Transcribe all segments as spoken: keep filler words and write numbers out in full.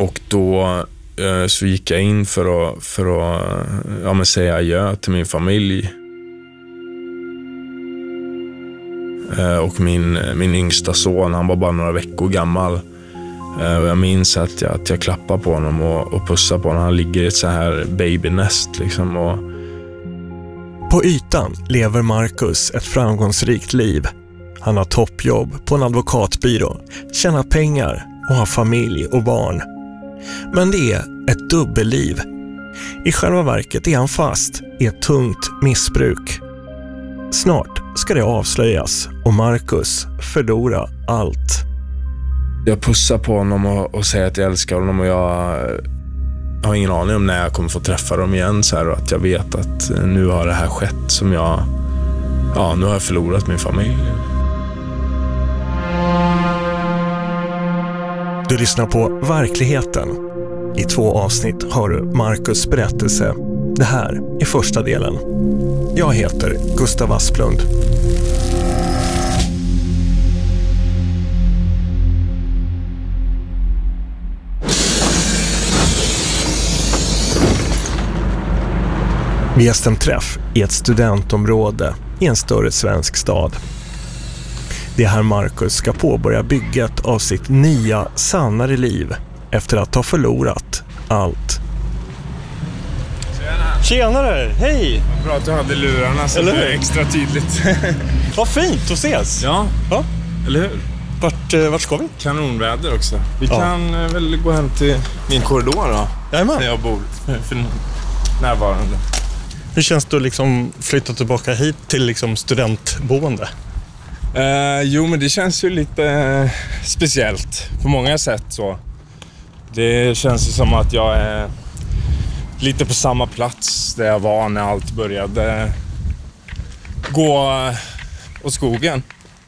Och då eh, så gick jag in för att, för att ja, men säga adjö till min familj. Eh, och min, min yngsta son, han var bara några veckor gammal. Eh, och jag minns att jag, att jag klappar på honom och, och pussar på honom. Han ligger i ett så här babynest liksom. Och... På ytan lever Marcus ett framgångsrikt liv. Han har toppjobb på en advokatbyrå, tjänar pengar och har familj och barn. Men det är ett dubbelliv. I själva verket är han fast i ett tungt missbruk. Snart ska det avslöjas och Marcus förlora allt. Jag pussar på honom och, och säger att jag älskar honom, och jag har ingen aning om när jag kommer få träffa dem igen. Så här, och att jag vet att nu har det här skett som jag... Ja, nu har jag förlorat min familj. Du lyssnar på Verkligheten. I två avsnitt har du Marcus berättelse. Det här är första delen. Jag heter Gustav Asplund. Vi gästar en träff i ett studentområde i en större svensk stad. Det är här Marcus ska påbörja bygget av sitt nya, sannare liv efter att ha förlorat allt. Tjena! Tjenare! Hej! Vad bra att du hade lurarna så det är extra tydligt. Vad fint att ses! Ja, ja. Eller hur? Vart, vart ska vi? Kanonväder också. Vi ja. kan väl gå hem till min korridor då. Jajamän. Där jag bor för närvarande. Hur känns det att liksom flytta tillbaka hit till liksom studentboende? Uh, jo, men det känns ju lite uh, speciellt på många sätt så. Det känns ju som att jag är lite på samma plats där jag var när allt började gå uh, åt skogen.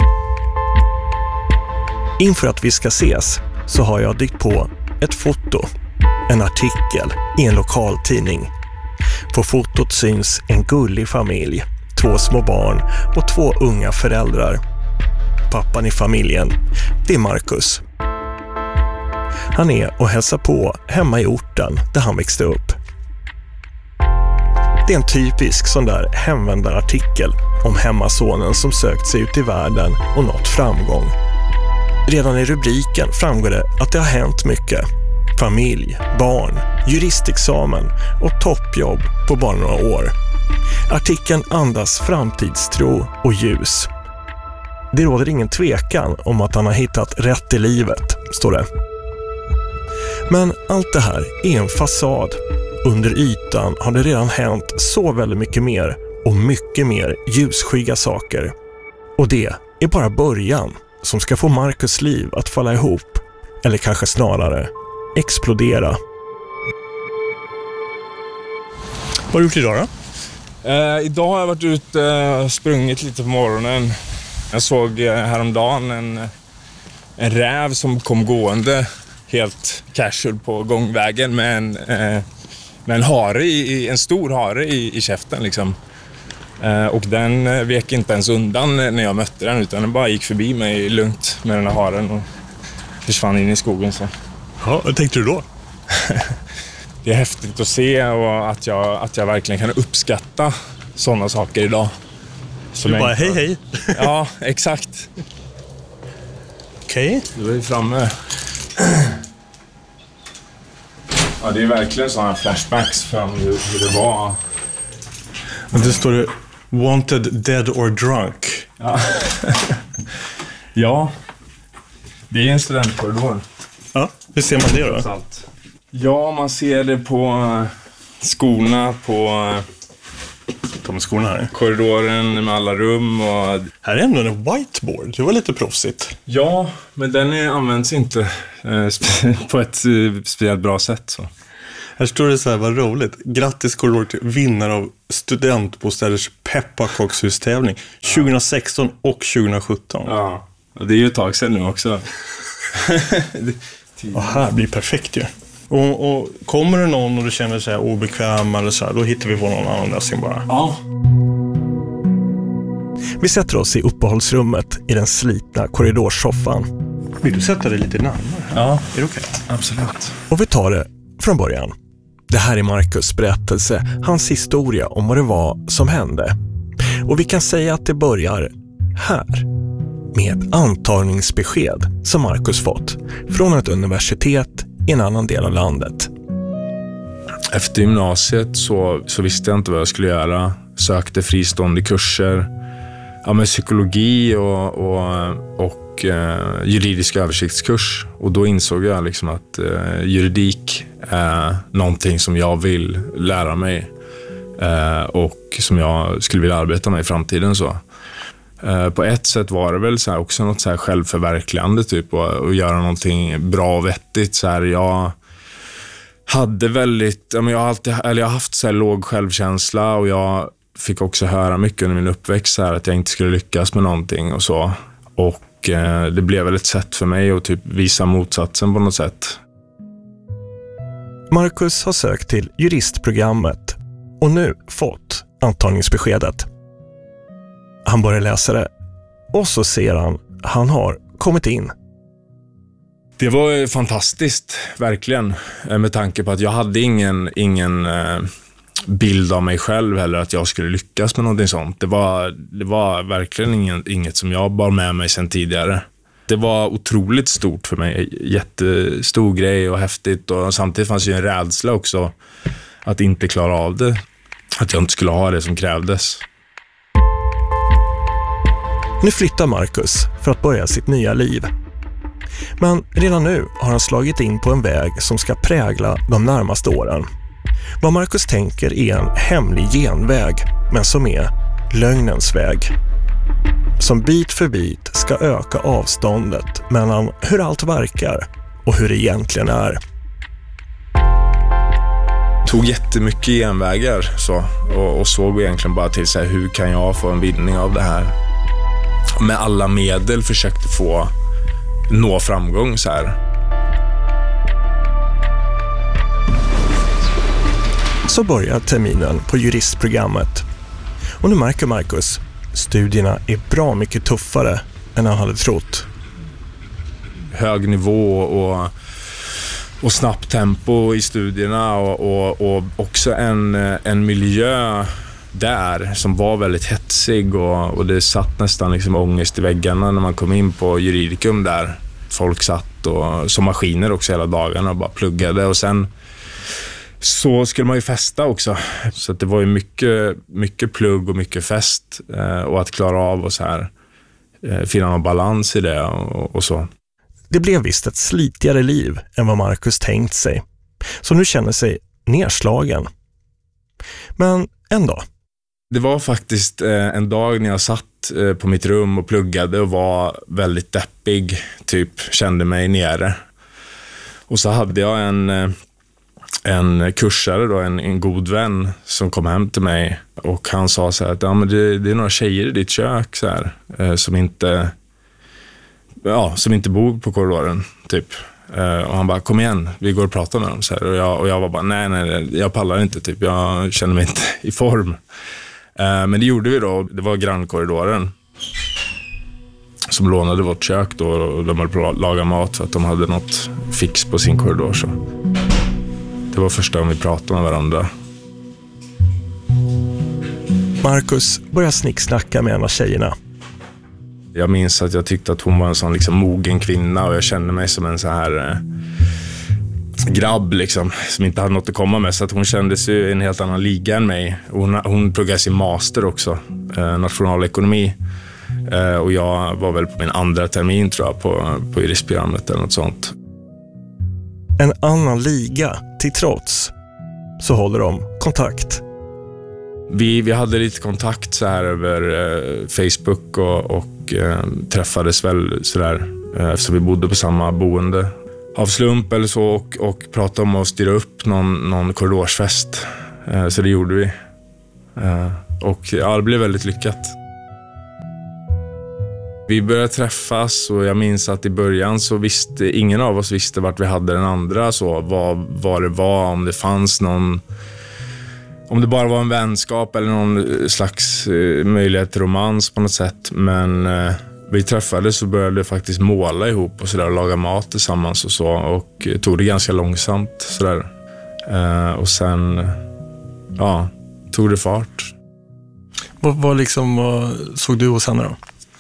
Inför att vi ska ses så har jag dykt på ett foto, en artikel i en lokal tidning. På fotot syns en gullig familj, två små barn och två unga föräldrar. Pappan i familjen, det är Marcus. Han är och hälsar på hemma i orten där han växte upp. Det är en typisk sån där hemvändarartikel om hemmasonen som sökt sig ut i världen och nått framgång. Redan i rubriken framgår det att det har hänt mycket. Familj, barn, juristexamen och toppjobb på bara några år. Artikeln andas framtidstro och ljus. Det råder ingen tvekan om att han har hittat rätt i livet, står det. Men allt det här är en fasad. Under ytan har det redan hänt så väldigt mycket mer och mycket mer ljusskygga saker. Och det är bara början som ska få Marcus liv att falla ihop, eller kanske snarare explodera. Vad har du gjort idag då? Eh, idag har jag varit ute och sprungit lite på morgonen. Jag såg eh, häromdagen en, en räv som kom gående helt casual på gångvägen med en, eh, med en hare i, en stor hare i, i käften liksom. Eh, och den eh, vek inte ens undan när jag mötte den, utan den bara gick förbi mig lugnt med den här haren och försvann in i skogen så. Ja, vad tänkte du då? Det är häftigt att se och att jag, att jag verkligen kan uppskatta sådana saker idag. Så du bara, hej hej. Ja, exakt. Okej. Okay. Du är framme. Ja, det är verkligen sådana flashbacks från hur, hur det var. Och det står det, wanted, dead or drunk. Ja. Ja. Det är en studentkorridor. Ja, hur ser man det då? Ja, man ser det på skorna, på de skorna här. Korridoren med alla rum. Och... Här är ändå en whiteboard, det var lite proffsigt. Ja, men den är, används inte eh, på ett eh, speciellt bra sätt. Så. Här står det så här, vad roligt. Grattis korridor till vinnare av studentbostaders pepparkakshus-tävling tjugohundrasexton och tjugohundrasjutton. Ja, och det är ju ett tag sedan nu också. Och här blir perfekt ju. Och, och kommer det någon och du känner sig obekväm eller så här, då hittar vi på någon annan lösning bara. Ja. Vi sätter oss i uppehållsrummet i den slitna korridorssoffan. Vill du sätta dig lite närmare? Ja. Är det okej? Absolut. Och vi tar det från början. Det här är Marcus berättelse, hans historia om vad det var som hände. Och vi kan säga att det börjar här. Med ett antagningsbesked som Marcus fått från ett universitet i en annan del av landet. Efter gymnasiet så, så visste jag inte vad jag skulle göra. Sökte fristående kurser. Ja, med psykologi och, och, och eh, juridisk översiktskurs. Och då insåg jag liksom att eh, juridik är någonting som jag vill lära mig. Eh, och som jag skulle vilja arbeta med i framtiden. Så. Eh, på ett sätt var det väl så här, också något så här självförverkligande typ. Och, och göra någonting bra och vettigt. Så här, jag hade väldigt, jag har alltid, eller jag har haft så här låg självkänsla och jag fick också höra mycket under min uppväxt så här, att jag inte skulle lyckas med någonting och så. Och eh, det blev väl ett sätt för mig att typ visa motsatsen på något sätt. Marcus har sökt till juristprogrammet och nu fått antagningsbeskedet. Han börjar läsa det och så ser han han har kommit in. Det var fantastiskt, verkligen. Med tanke på att jag hade ingen, ingen eh, bild av mig själv heller att jag skulle lyckas med någonting sånt. Det var, det var verkligen ingen, inget som jag bar med mig sedan tidigare. Det var otroligt stort för mig. Jättestor grej och häftigt. Och samtidigt fanns ju en rädsla också att inte klara av det. Att jag inte skulle ha det som krävdes. Nu flyttar Marcus för att börja sitt nya liv. Men redan nu har han slagit in på en väg som ska prägla de närmaste åren. Vad Marcus tänker är en hemlig genväg, men som är lögnens väg. Som bit för bit ska öka avståndet mellan hur allt verkar och hur det egentligen är. Tog jättemycket genvägar så, och, och såg egentligen bara till så här, hur kan jag få en vinning av det här. Med alla medel försökte få nå framgång så här. Så börjar terminen på juristprogrammet. Och nu märker Marcus, studierna är bra mycket tuffare än han hade trott. Hög nivå och, och snabbt tempo i studierna och, och, och också en, en miljö där som var väldigt hetsig och, och det satt nästan liksom ångest i väggarna när man kom in på juridikum där. Folk satt och, som maskiner också hela dagarna och bara pluggade och sen så skulle man ju festa också. Så att det var ju mycket, mycket plugg och mycket fest eh, och att klara av och så här eh, finna någon balans i det och, och så. Det blev visst ett slitigare liv än vad Marcus tänkt sig. Så nu känner sig nedslagen. Men ändå. Det var faktiskt eh, en dag när jag satt eh, på mitt rum och pluggade och var väldigt deppig, typ kände mig nere. Och så hade jag en, eh, en kursare, då, en, en god vän som kom hem till mig och han sa så här att ja, men det, det är några tjejer i ditt kök så här, eh, som inte ja, som inte bor på korridoren typ. Uh, och han bara, kom igen, vi går och pratar med dem så här. Och, jag, och jag var bara, nej, nej, jag pallar inte typ. Jag känner mig inte i form. Uh, men det gjorde vi då. Det var grannkorridoren som lånade vårt kök då. Och de höll på att laga mat för att de hade något fix på sin korridor. Så. Det var första gången vi pratade med varandra. Marcus börjar snicksnacka med en av tjejerna. Jag minns att jag tyckte att hon var en sån liksom mogen kvinna och jag kände mig som en så här eh, grabb liksom, som inte hade något att komma med. Så att hon kändes ju i en helt annan liga än mig. Hon, hon pluggade sin master också, eh, nationalekonomi. Eh, och jag var väl på min andra termin tror jag på, på juristprogrammet eller något sånt. En annan liga till trots så håller de kontakt. Vi, vi hade lite kontakt så här över eh, Facebook och, och eh, träffades väl så där eh, eftersom vi bodde på samma boende. Av slump eller så och, och pratade om att styra upp någon, någon korridorsfest. Eh, så det gjorde vi. Eh, och ja, det blev väldigt lyckat. Vi började träffas och jag minns att i början så visste ingen av oss visste vart vi hade den andra. Så vad, vad det var, om det fanns någon... Om det bara var en vänskap eller någon slags eh, möjlighet till romans på något sätt. Men, eh, Vi träffades och började faktiskt måla ihop och sådär, och laga mat tillsammans och så, och tog det ganska långsamt sådär. Eh, och sen ja, tog det fart. Vad, vad liksom vad såg du hos henne då?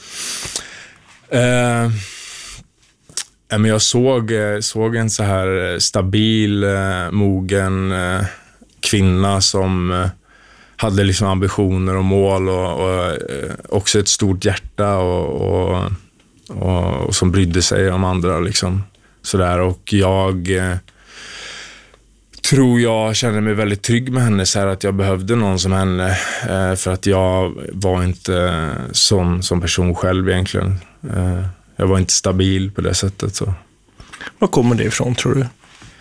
Eh, men jag såg, såg en så här stabil, mogen kvinna som hade liksom ambitioner och mål och, och också ett stort hjärta och, och, och, och som brydde sig om andra liksom. Sådär. Och jag eh, tror jag kände mig väldigt trygg med henne, så här att jag behövde någon som henne, eh, för att jag var inte sån som person själv egentligen. Eh, jag var inte stabil på det sättet. Så. Var kommer det ifrån, tror du?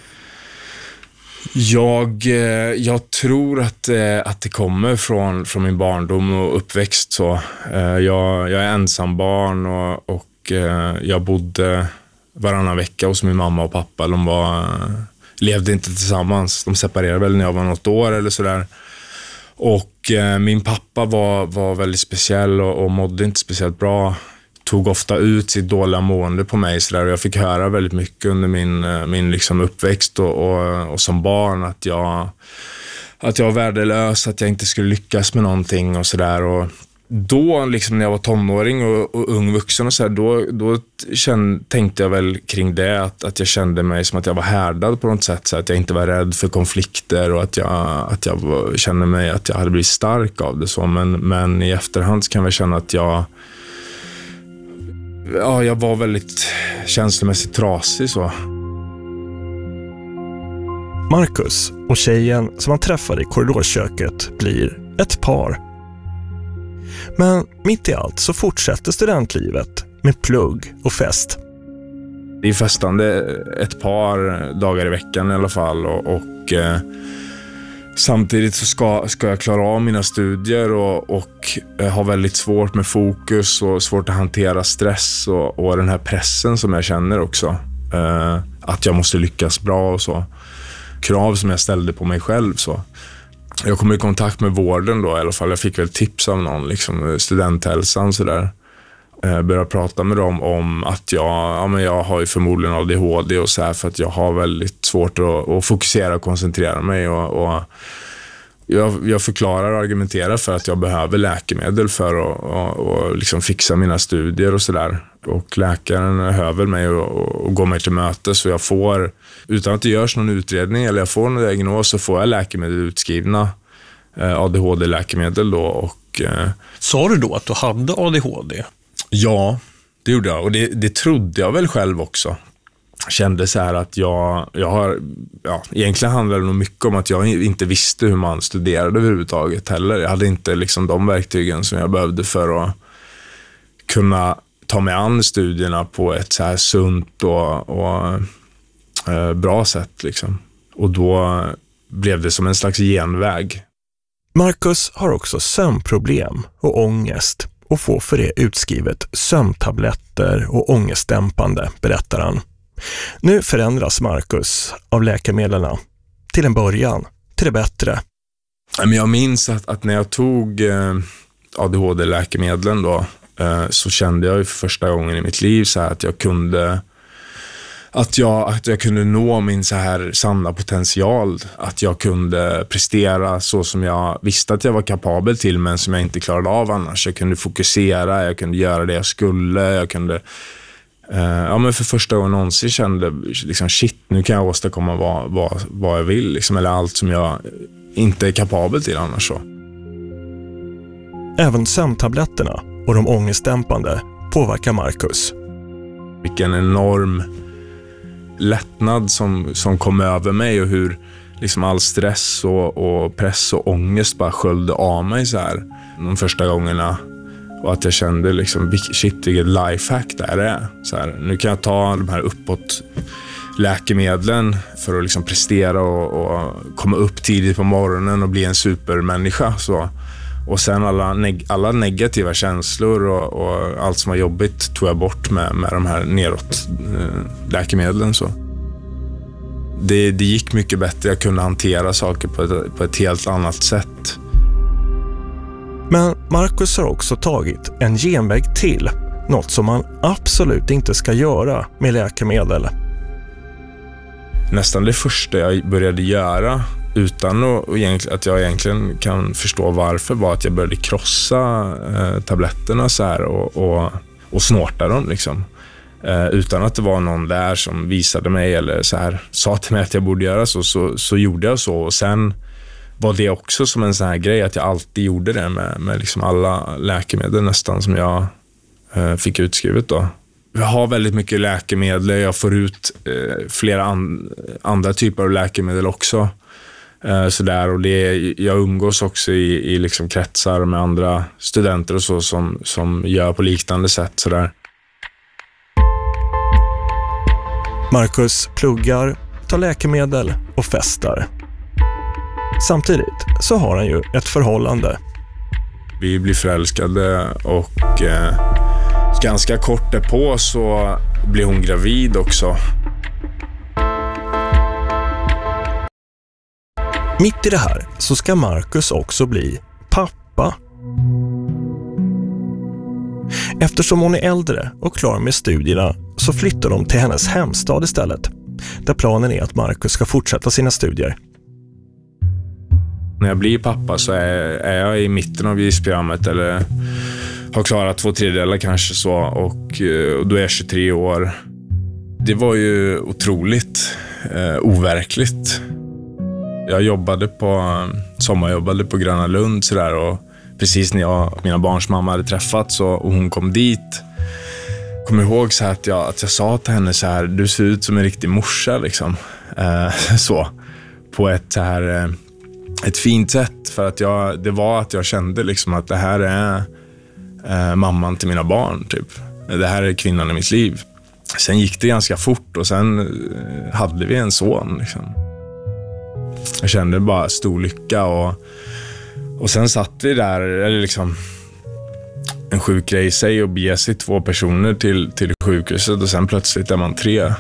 Jag, jag tror att, att det kommer från, från min barndom och uppväxt. Så. Jag, jag är ensam barn och, och jag bodde varannan vecka hos min mamma och pappa. De var, levde inte tillsammans. De separerade väl när jag var något år eller sådär. Och min pappa var, var väldigt speciell och, och mådde inte speciellt bra. Tog ofta ut sitt dåliga mående på mig så där, och jag fick höra väldigt mycket under min, min liksom uppväxt och, och, och som barn att jag, att jag var värdelös, att jag inte skulle lyckas med någonting och sådär. Och då liksom när jag var tonåring och, och ung vuxen och så här, då, då kände, tänkte jag väl kring det att, att jag kände mig som att jag var härdad på något sätt, så att jag inte var rädd för konflikter och att jag, att jag var, kände mig att jag hade blivit stark av det så. Men, men i efterhand kan jag känna att jag Ja, jag var väldigt känslomässigt trasig så. Marcus och tjejen som han träffade i korridorköket blir ett par. Men mitt i allt så fortsätter studentlivet med plugg och fest. Det är festande ett par dagar i veckan i alla fall och, och eh, samtidigt så ska, ska jag klara av mina studier och, och ha väldigt svårt med fokus och svårt att hantera stress och, och den här pressen som jag känner också. Eh, att jag måste lyckas bra och så. Krav som jag ställde på mig själv så. Jag kom i kontakt med vården då i alla fall. Jag fick väl tips av någon, liksom studenthälsan sådär. Eh, började prata med dem om att jag, ja, men jag har ju förmodligen A D H D och så här, för att jag har väldigt svårt att, att fokusera och koncentrera mig och, och jag, jag förklarar och argumenterar för att jag behöver läkemedel för att och, och liksom fixa mina studier och sådär. Och läkaren hör väl mig och, och går mig till möte, så jag får, utan att det görs någon utredning eller jag får någon diagnos, så får jag läkemedel utskrivna, eh, A D H D-läkemedel då. Och, eh, sa du då att du hade A D H D? Ja, det gjorde jag. Och det, det trodde jag väl själv också. Kände så här att jag, jag har, ja, egentligen handlar det nog mycket om att jag inte visste hur man studerade överhuvudtaget heller. Jag hade inte liksom de verktygen som jag behövde för att kunna ta mig an studierna på ett så här sunt och, och eh, bra sätt liksom. Och då blev det som en slags genväg. Marcus har också sömnproblem och ångest och får för det utskrivet sömntabletter och ångestdämpande, berättar han. Nu förändras Marcus av läkemedlen till en början, till det bättre. Men jag minns att, att när jag tog eh, A D H D-läkemedlen då, eh, så kände jag ju för första gången i mitt liv så här att jag kunde att jag, att jag kunde nå min så här sanna potential, att jag kunde prestera så som jag visste att jag var kapabel till, men som jag inte klarade av annars. Jag kunde fokusera, jag kunde göra det jag skulle, jag kunde eh, ja, men för första gången någonsin kände liksom, shit, nu kan jag åstadkomma vad, vad, vad jag vill liksom, eller allt som jag inte är kapabel till annars så. Även sömntabletterna och de ångestdämpande påverkar Marcus. Vilken enorm lättnad som, som kom över mig och hur liksom all stress och, och press och ångest bara sköljde av mig så här de första gångerna, och att jag kände liksom shit, vilket lifehack det här är. Så här, nu kan jag ta de här uppåt läkemedlen för att liksom prestera och, och komma upp tidigt på morgonen och bli en supermänniska så. Och sen alla, neg- alla negativa känslor och, och allt som var jobbigt tog jag bort med, med de här neråt eh, läkemedlen så. Det, det gick mycket bättre, jag kunde hantera saker på ett, på ett helt annat sätt. Men Marcus har också tagit en genväg till något som man absolut inte ska göra med läkemedel. Nästan det första jag började göra utan att jag egentligen kan förstå varför var att jag började krossa eh, tabletterna så här och, och, och snorta dem liksom. Eh, utan att det var någon där som visade mig eller så här, sa till mig att jag borde göra så, så, så gjorde jag så. Och sen var det också som en sån här grej att jag alltid gjorde det med, med liksom alla läkemedel nästan som jag eh, fick utskrivet då. Jag har väldigt mycket läkemedel, jag får ut eh, flera an- andra typer av läkemedel också. Eh, sådär, och det, jag umgås också i, i liksom kretsar med andra studenter och så som, som gör på liknande sätt. Sådär. Marcus pluggar, tar läkemedel och festar. Samtidigt så har han ju ett förhållande. Vi blir förälskade och eh, ganska kort därpå så blir hon gravid också. Mitt i det här så ska Marcus också bli pappa. Eftersom hon är äldre och klar med studierna så flyttar de till hennes hemstad istället. Där planen är att Marcus ska fortsätta sina studier. När jag blir pappa så är, är jag i mitten av isprogrammet eller har klarat två tredjedelar kanske så och, och då är jag tjugotre år. Det var ju otroligt eh, overkligt. Jag jobbade på sommarjobbade på Gröna Lund så där, och precis när jag mina barns mamma hade träffats och, och hon kom dit kommer ihåg så här att jag att jag sa till henne så här: du ser ut som en riktig morsa liksom. Eh, så på ett så här eh, ett fint sätt, för att jag det var att jag kände liksom att det här är eh, mamman till mina barn typ. Det här är kvinnan i mitt liv. Sen gick det ganska fort och sen eh, hade vi en son liksom. Jag kände bara stor lycka och och sen satt vi där, eller liksom en sjuk grej i sig, och bege sig två personer till till sjukhuset och sen plötsligt är man tre.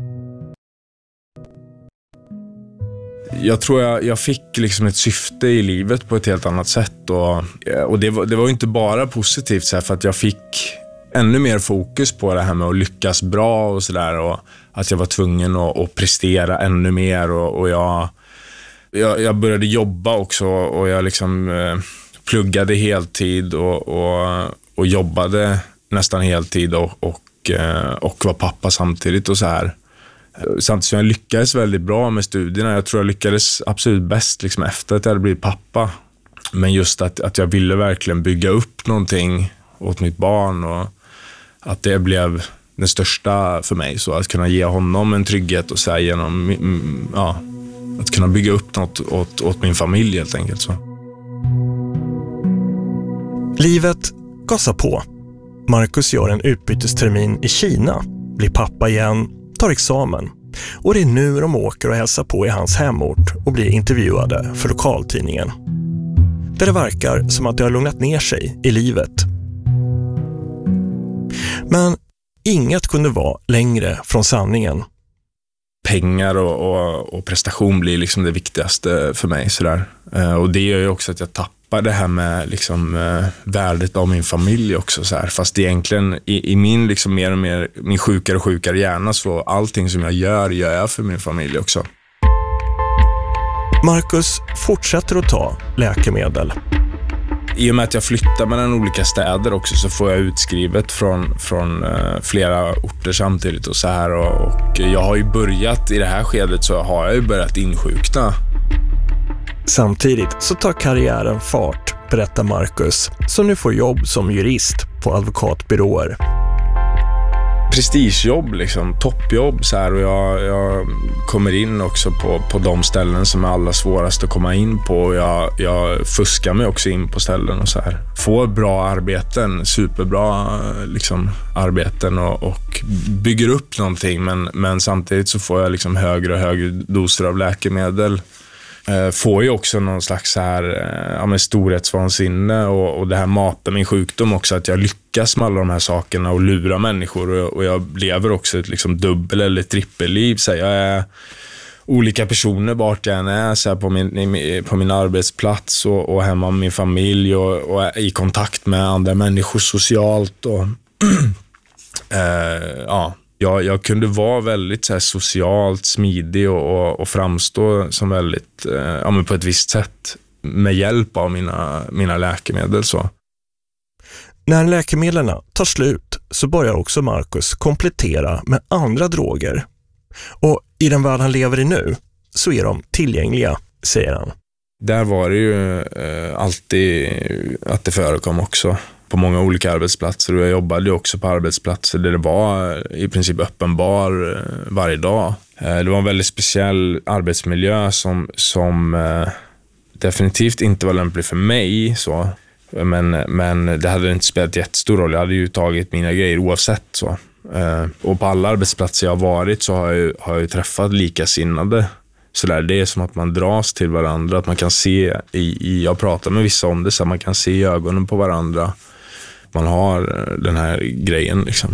Jag tror jag, jag fick liksom ett syfte i livet på ett helt annat sätt och, och det, var, det var inte bara positivt så här, för att jag fick ännu mer fokus på det här med att lyckas bra och sådär, och att jag var tvungen att, att prestera ännu mer och, och jag, jag, jag började jobba också och jag liksom eh, pluggade heltid och, och, och jobbade nästan heltid och, och, eh, och var pappa samtidigt och så här. Samtidigt som jag lyckades väldigt bra med studierna. Jag tror jag lyckades absolut bäst liksom efter att jag hade blivit pappa. Men just att, att jag ville verkligen bygga upp någonting åt mitt barn och att det blev den största för mig. Så att kunna ge honom en trygghet och så här genom, ja, att kunna bygga upp något åt, åt min familj helt enkelt. Så. Livet gasar på. Marcus gör en utbytestermin i Kina, blir pappa igen, tar examen. Och det är nu de åker och hälsar på i hans hemort och blir intervjuade för lokaltidningen. Där det verkar som att det har lugnat ner sig i livet. Men inget kunde vara längre från sanningen. Pengar och, och, och prestation blir liksom det viktigaste för mig. Sådär. Eh, och det gör ju också att jag tappar det här med liksom, eh, värdet av min familj också. Sådär. Fast egentligen i, i min liksom, mer och mer min sjukare och sjukare hjärna så allting som jag gör, gör jag för min familj också. Marcus fortsätter att ta läkemedel. I och med att jag flyttar mellan olika städer också så får jag utskrivet från, från uh, flera orter samtidigt och så här. Och, och jag har ju börjat i det här skedet så har jag ju börjat insjukna. Samtidigt så tar karriären fart, berättar Marcus, som nu får jobb som jurist på advokatbyråer. Prestigejobb liksom, toppjobb så här, och jag, jag kommer in också på, på de ställen som är allra svårast att komma in på, och jag, jag fuskar mig också in på ställen och så här. Får bra arbeten, superbra liksom, arbeten och, och bygger upp någonting, men, men samtidigt så får jag liksom högre och högre doser av läkemedel. Får ju också någon slags så här, ja, men storhetsvansinne och, och det här matar min sjukdom också, att jag lyckas med alla de här sakerna och lura människor, och, och jag lever också ett liksom dubbel- eller trippelliv. Så jag är olika personer vart jag än är, så här, på, min, på min arbetsplats och, och hemma med min familj och, och i kontakt med andra människor socialt och Eh, ja, jag, jag kunde vara väldigt så här, socialt smidig och, och, och framstå som väldigt, eh, ja, men på ett visst sätt med hjälp av mina, mina läkemedel. Så. När läkemedlen tar slut så börjar också Marcus komplettera med andra droger. Och i den värld han lever i nu så är de tillgängliga, säger han. Där var det ju eh, alltid att det förekom också på många olika arbetsplatser. Och jag jobbade ju också på arbetsplatser där det var i princip öppen bar eh, varje dag. Eh, det var en väldigt speciell arbetsmiljö som, som eh, definitivt inte var lämplig för mig. Så. Men, men det hade inte spelat jättestor roll. Jag hade ju tagit mina grejer oavsett. Så. Eh, och på alla arbetsplatser jag har varit så har jag ju, har jag ju träffat likasinnade. Så där, det är som att man dras till varandra, att man kan se i, i jag pratar med vissa om det, så man kan se i ögonen på varandra. Man har den här grejen liksom.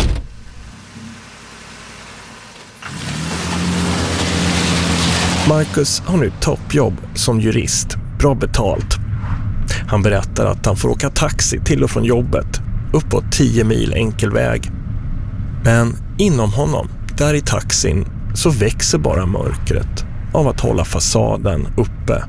Marcus har nu toppjobb som jurist, bra betalt. Han berättar att han får åka taxi till och från jobbet, uppåt tio mil enkel väg. Men inom honom, där i taxin, så växer bara mörkret av att hålla fasaden uppe.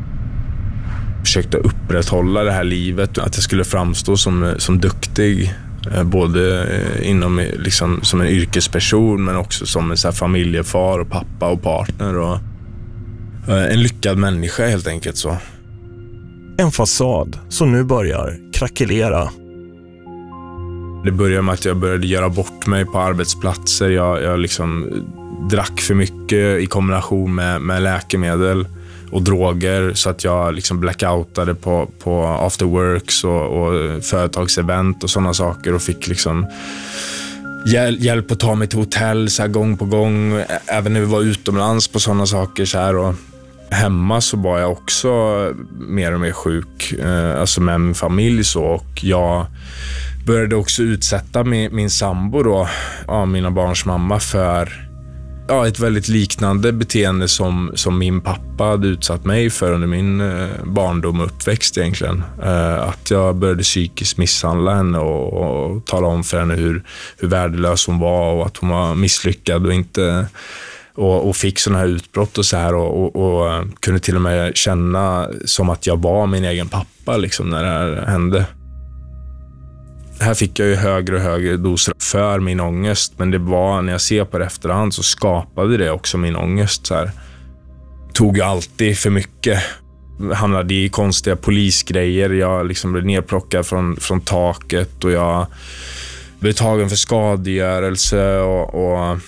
Jag försökte upprätthålla det här livet, att jag skulle framstå som, som duktig, både inom, liksom, som en yrkesperson men också som en så här familjefar och pappa och partner och en lyckad människa helt enkelt. Så. En fasad som nu börjar krackelera. Det började med att jag började göra bort mig på arbetsplatser. Jag, jag liksom drack för mycket i kombination med, med läkemedel och droger, så att jag liksom blackoutade på, på afterworks och, och företagsevent och sådana saker, och fick liksom hjäl- hjälp att ta mig till hotell så här gång på gång, även när vi var utomlands på sådana saker så här. Och hemma så var jag också mer och mer sjuk, eh, alltså med min familj så, och jag började också utsätta min, min sambo då, ja, mina barns mamma, för ja, ett väldigt liknande beteende som, som min pappa hade utsatt mig för under min eh, barndom och uppväxt egentligen. Eh, att jag började psykiskt misshandla henne och, och tala om för henne hur, hur värdelös hon var och att hon var misslyckad och inte... Och, och fick såna här utbrott och så här, och, och, och kunde till och med känna som att jag var min egen pappa liksom, när det här hände. Här fick jag ju högre och högre doser för min ångest, men det var, när jag ser på det efterhand, så skapade det också min ångest. Så här. Tog jag alltid för mycket. Hamnade i konstiga polisgrejer. Jag liksom blev nedplockad från, från taket, och jag blev tagen för skadegörelse och... och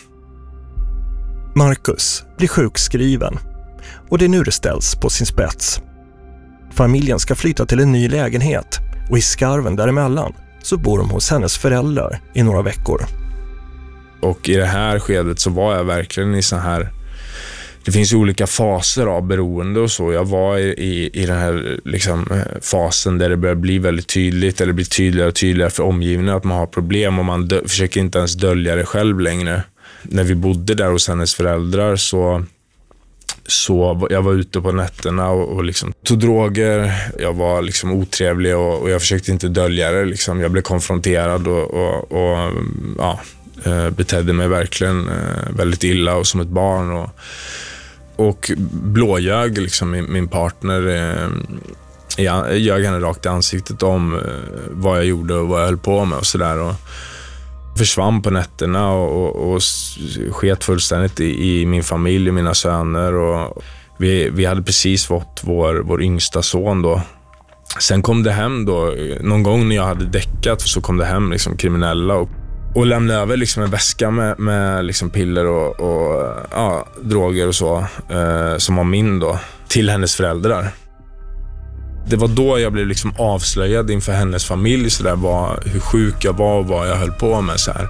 Marcus blir sjukskriven, och det är nu det ställs på sin spets. Familjen ska flytta till en ny lägenhet, och i skarven däremellan så bor de hos hennes föräldrar i några veckor. Och i det här skedet så var jag verkligen i så här... Det finns ju olika faser av beroende och så. Jag var i, i, i den här liksom, fasen där det börjar bli väldigt tydligt, eller blir tydligare och tydligare för omgivningen att man har problem, och man dö- försöker inte ens dölja det själv längre. När vi bodde där hos hennes föräldrar så, så jag var ute på nätterna och, och liksom tog droger. Jag var liksom otrevlig och, och jag försökte inte dölja det. Liksom. Jag blev konfronterad och, och, och ja, betedde mig verkligen väldigt illa och som ett barn. Och, och blåljög liksom min, min partner. Jag ljög henne rakt i ansiktet om vad jag gjorde och vad jag höll på med och sådär. Och försvann på nätterna och, och, och sket fullständigt i, i min familj och mina söner. Och vi, vi hade precis fått vår, vår yngsta son då. Sen kom det hem då, någon gång när jag hade däckat, så kom det hem liksom kriminella och, och lämnade över liksom en väska med, med liksom piller och, och ja, droger och så, eh, som var min då, till hennes föräldrar. Det var då jag blev liksom avslöjad inför hennes familj så där, var, hur sjuk jag var och vad jag höll på med så här.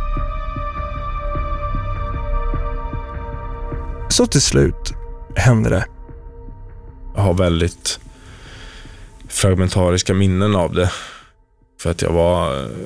Så till slut hände det. Jag har väldigt fragmentariska minnen av det. För att jag var